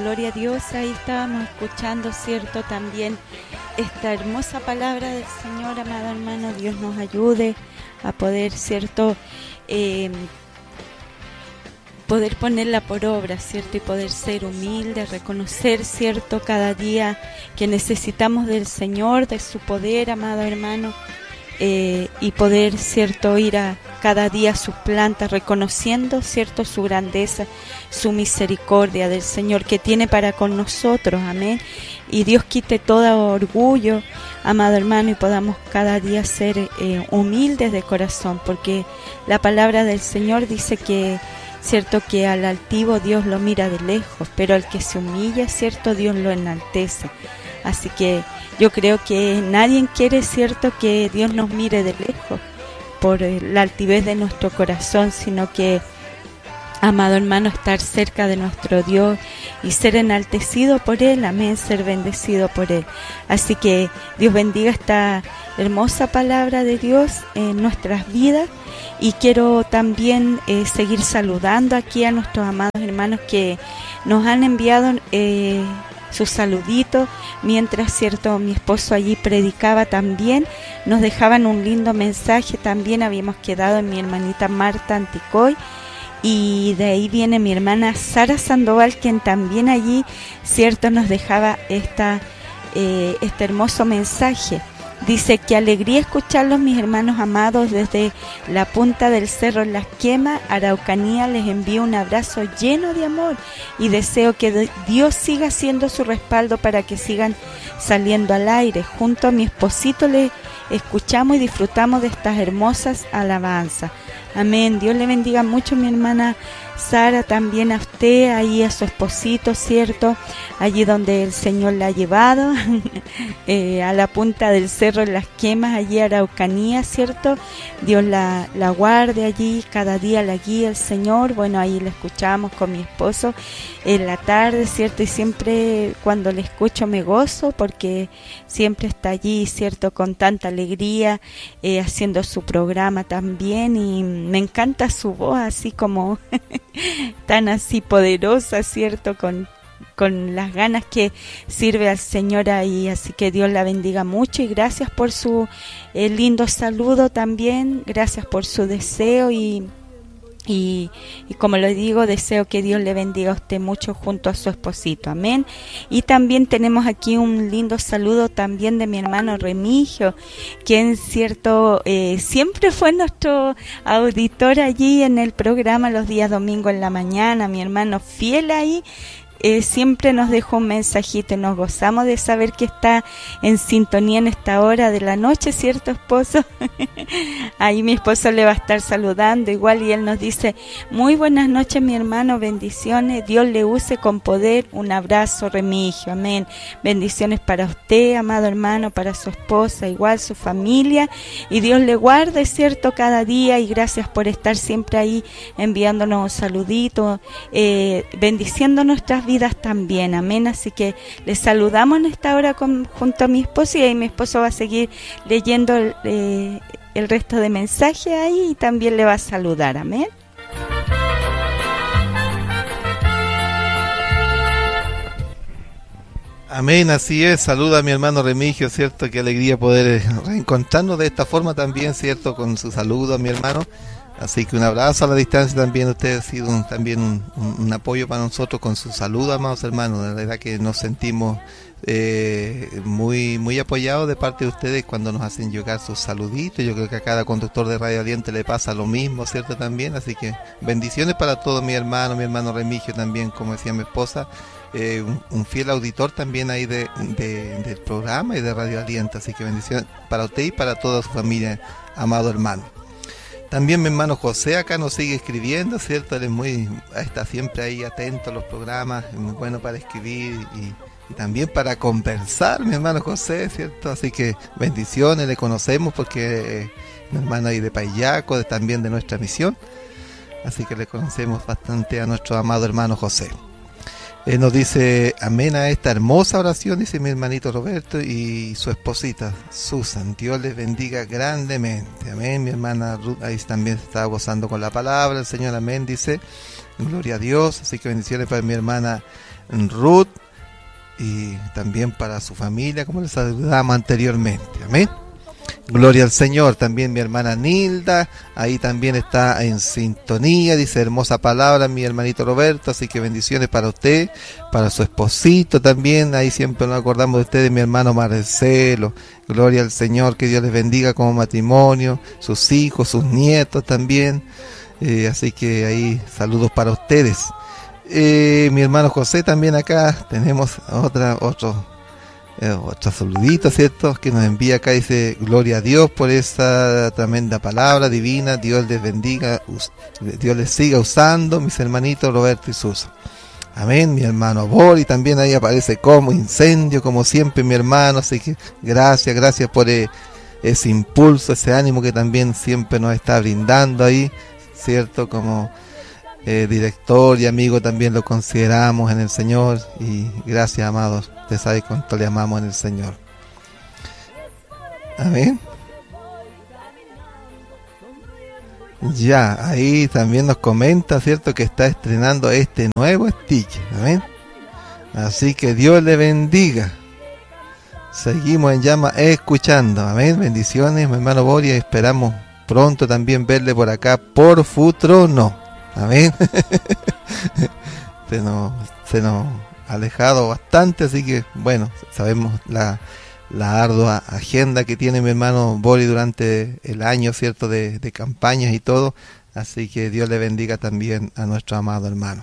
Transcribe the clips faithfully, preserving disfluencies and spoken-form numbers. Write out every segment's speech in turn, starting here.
gloria a Dios. Ahí estábamos escuchando, ¿cierto? También esta hermosa palabra del Señor, amado hermano. Dios nos ayude a poder, ¿cierto? Eh, poder ponerla por obra, ¿cierto? Y poder ser humildes, reconocer, ¿cierto? Cada día que necesitamos del Señor, de su poder, amado hermano. Eh, y poder, cierto, ir a cada día a sus plantas, reconociendo, cierto, su grandeza, su misericordia del Señor que tiene para con nosotros, amén. Y Dios quite todo orgullo, amado hermano, y podamos cada día ser eh, humildes de corazón, porque la palabra del Señor dice que, cierto, que al altivo Dios lo mira de lejos, pero al que se humilla, cierto, Dios lo enaltece. Así que yo creo que nadie quiere, cierto, que Dios nos mire de lejos por la altivez de nuestro corazón, sino que, amado hermano, estar cerca de nuestro Dios y ser enaltecido por Él, amén, ser bendecido por Él. Así que Dios bendiga esta hermosa palabra de Dios en nuestras vidas, y quiero también eh, seguir saludando aquí a nuestros amados hermanos que nos han enviado eh, sus saluditos, mientras, cierto, mi esposo allí predicaba también, nos dejaban un lindo mensaje. También habíamos quedado en mi hermanita Marta Anticoy, y de ahí viene mi hermana Sara Sandoval, quien también allí, cierto, nos dejaba esta, eh, este hermoso mensaje. Dice: qué alegría escucharlos, mis hermanos amados, desde la punta del cerro Las Quemas, Araucanía. Les envío un abrazo lleno de amor y deseo que Dios siga siendo su respaldo para que sigan saliendo al aire. Junto a mi esposito les escuchamos y disfrutamos de estas hermosas alabanzas. Amén. Dios le bendiga mucho, mi hermana Sara, también a usted, ahí a su esposito, ¿cierto? Allí donde el Señor la ha llevado, eh, a la punta del cerro en Las Quemas, allí a Araucanía, ¿cierto? Dios la, la guarde allí, cada día la guía el Señor. Bueno, ahí la escuchamos con mi esposo en la tarde, ¿cierto? Y siempre cuando le escucho me gozo, porque siempre está allí, ¿cierto? Con tanta alegría, eh, haciendo su programa también, y me encanta su voz, así como tan así poderosa, ¿cierto? Con, con las ganas que sirve al Señor ahí. Así que Dios la bendiga mucho, y gracias por su eh, lindo saludo también, gracias por su deseo, y Y, y como le digo, deseo que Dios le bendiga a usted mucho junto a su esposito, amén. Y también tenemos aquí un lindo saludo también de mi hermano Remigio, quien, cierto, eh, siempre fue nuestro auditor allí en el programa los días domingos en la mañana, mi hermano fiel ahí. Eh, siempre nos dejó un mensajito y nos gozamos de saber que está en sintonía en esta hora de la noche, ¿cierto, esposo? Ahí mi esposo le va a estar saludando igual, y él nos dice: muy buenas noches, mi hermano, bendiciones, Dios le use con poder. Un abrazo, Remigio, amén. Bendiciones para usted, amado hermano, para su esposa, igual su familia, y Dios le guarde, ¿cierto?, cada día, y gracias por estar siempre ahí enviándonos un saludito, eh, bendiciendo nuestras vidas también, amén. Así que les saludamos en esta hora con, junto a mi esposo, y ahí mi esposo va a seguir leyendo el, eh, el resto de mensajes ahí, y también le va a saludar, amén. Amén, así es. Saluda a mi hermano Remigio, ¿cierto? Qué alegría poder reencontrarnos de esta forma también, ¿cierto? Con su saludo a mi hermano. Así que un abrazo a la distancia también. Usted ha sido un, también un, un, un apoyo para nosotros con su saludo, amados hermanos. La verdad que nos sentimos eh, muy muy apoyados de parte de ustedes cuando nos hacen llegar sus saluditos. Yo creo que a cada conductor de Radio Aliento le pasa lo mismo, ¿cierto? También, así que bendiciones para todos mis hermanos, mi hermano Remigio también, como decía mi esposa, eh, un, un fiel auditor también ahí de, de, del programa y de Radio Aliento. Así que bendiciones para usted y para toda su familia, amado hermano. También mi hermano José acá nos sigue escribiendo, ¿cierto? Él es muy, está siempre ahí atento a los programas, es muy bueno para escribir y, y también para conversar, mi hermano José, ¿cierto? Así que bendiciones, le conocemos porque eh, mi hermano ahí de Payaco, de, también de nuestra misión, así que le conocemos bastante a nuestro amado hermano José. Eh, nos dice amén a esta hermosa oración, dice mi hermanito Roberto y su esposita Susan. Dios les bendiga grandemente. Amén. Mi hermana Ruth ahí también está gozando con la palabra. El Señor, amén, dice. Gloria a Dios. Así que bendiciones para mi hermana Ruth y también para su familia, como les saludamos anteriormente. Amén. Gloria al Señor. También mi hermana Nilda, ahí también está en sintonía, dice hermosa palabra mi hermanito Roberto, así que bendiciones para usted, para su esposito también, ahí siempre nos acordamos de ustedes, mi hermano Marcelo. Gloria al Señor, que Dios les bendiga como matrimonio, sus hijos, sus nietos también, eh, así que ahí saludos para ustedes. Eh, mi hermano José también acá, tenemos otra, otro Eh, otro saludito, ¿cierto? Que nos envía acá, dice, gloria a Dios por esa tremenda palabra divina, Dios les bendiga, Dios les siga usando, mis hermanitos Roberto y Susan. Amén, mi hermano Bori también ahí aparece como incendio, como siempre mi hermano, así que gracias, gracias por eh, ese impulso, ese ánimo que también siempre nos está brindando ahí, ¿cierto? Como eh, director y amigo también lo consideramos en el Señor y gracias, amados. Usted sabe cuánto le amamos en el Señor. Amén. Ya, ahí también nos comenta, ¿cierto? Que está estrenando este nuevo sticker. Amén. Así que Dios le bendiga. Seguimos en llama escuchando. Amén. Bendiciones, mi hermano Boria. Esperamos pronto también verle por acá por Futrono. Amén. se nos... Se nos alejado bastante, así que bueno, sabemos la, la ardua agenda que tiene mi hermano Bori durante el año, cierto, de, de campañas y todo, así que Dios le bendiga también a nuestro amado hermano.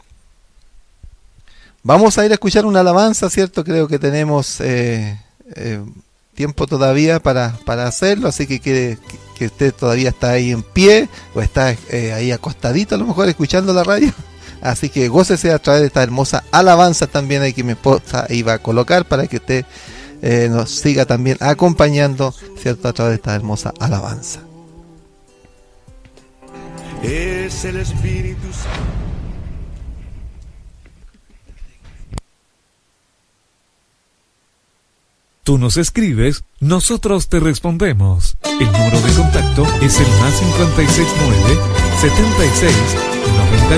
Vamos a ir a escuchar una alabanza, cierto, creo que tenemos eh, eh, tiempo todavía para, para hacerlo, así que, que que usted todavía está ahí en pie o está eh, ahí acostadito a lo mejor escuchando la radio. Así que gócese a través de esta hermosa alabanza también ahí que mi esposa iba a colocar para que usted eh, nos siga también acompañando, ¿cierto? A través de esta hermosa alabanza. Es el Espíritu Santo. Tú nos escribes, nosotros te respondemos. El número de contacto es el más cincuenta y seis nueve, setenta y seis, noventa